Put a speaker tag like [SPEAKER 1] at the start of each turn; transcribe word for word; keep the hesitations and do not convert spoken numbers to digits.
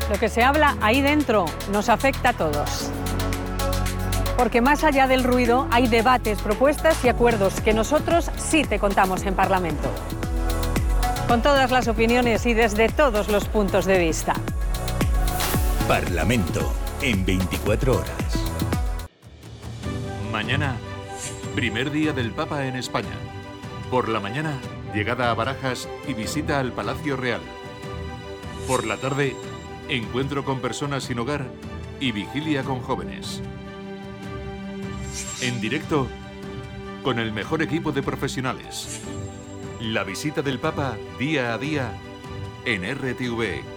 [SPEAKER 1] Lo que se habla ahí dentro nos afecta a todos. Porque más allá del ruido hay debates, propuestas y acuerdos que nosotros sí te contamos en Parlamento. Con todas las opiniones y desde todos los puntos de vista.
[SPEAKER 2] Parlamento en veinticuatro horas.
[SPEAKER 3] Mañana, primer día del Papa en España. Por la mañana, llegada a Barajas y visita al Palacio Real. Por la tarde, encuentro con personas sin hogar y vigilia con jóvenes. En directo, con el mejor equipo de profesionales. La visita del Papa día a día en R T V E.